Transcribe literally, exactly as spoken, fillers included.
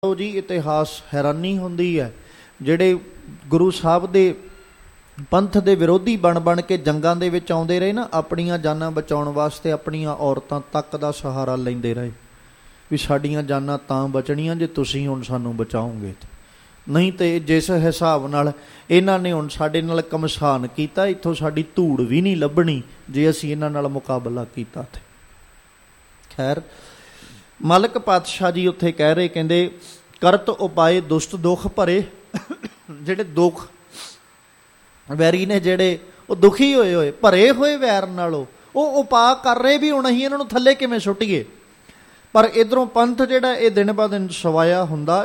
जी इतिहास हैरानी हुंदी है। ਜਿਹੜੇ ਗੁਰੂ ਸਾਹਿਬ ਦੇ ਪੰਥ ਦੇ ਵਿਰੋਧੀ ਬਣ ਬਣ ਕੇ ਜੰਗਾਂ ਦੇ ਵਿੱਚ ਆਉਂਦੇ ਰਹੇ ਨਾ, ਆਪਣੀਆਂ ਜਾਨਾਂ ਬਚਾਉਣ ਵਾਸਤੇ ਆਪਣੀਆਂ ਔਰਤਾਂ ਤੱਕ ਦਾ ਸਹਾਰਾ ਲੈਂਦੇ ਰਹੇ ਵੀ ਸਾਡੀਆਂ ਜਾਨਾਂ ਤਾਂ ਬਚਣੀਆਂ ਜੇ ਤੁਸੀਂ ਹੁਣ ਸਾਨੂੰ ਬਚਾਓਗੇ, ਨਹੀਂ ਤੇ ਜਿਸ ਹਿਸਾਬ ਨਾਲ ਇਹਨਾਂ ਨੇ ਹੁਣ ਸਾਡੇ ਨਾਲ ਕਮਸਾਨ ਕੀਤਾ, ਇੱਥੋਂ ਸਾਡੀ ਧੂੜ ਵੀ ਨਹੀਂ ਲੱਭਣੀ ਜੇ ਅਸੀਂ ਇਹਨਾਂ ਨਾਲ ਮੁਕਾਬਲਾ ਕੀਤਾ। ਤੇ ਖੈਰ ਮਲਕ ਪਾਤਸ਼ਾਹ ਜੀ ਉੱਥੇ ਕਹਿ ਰਹੇ, ਕਹਿੰਦੇ ਕਰਤ ਉਪਾਏ ਦੁਸ਼ਟ ਦੁੱਖ ਭਰੇ। ਜਿਹੜੇ ਦੁੱਖ ਵੈਰੀ ਨੇ, ਜਿਹੜੇ ਉਹ ਦੁਖੀ ਹੋਏ ਹੋਏ ਭਰੇ ਹੋਏ ਵੈਰ ਨਾਲੋਂ ਉਹ ਉਪਾਅ ਕਰ ਰਹੇ ਵੀ ਹੁਣ ਅਸੀਂ ਇਹਨਾਂ ਨੂੰ ਥੱਲੇ ਕਿਵੇਂ ਸੁੱਟੀਏ। ਪਰ ਇੱਧਰੋਂ ਪੰਥ ਜਿਹੜਾ ਇਹ ਦਿਨ ਬ ਦਿਨ ਸਵਾਇਆ ਹੁੰਦਾ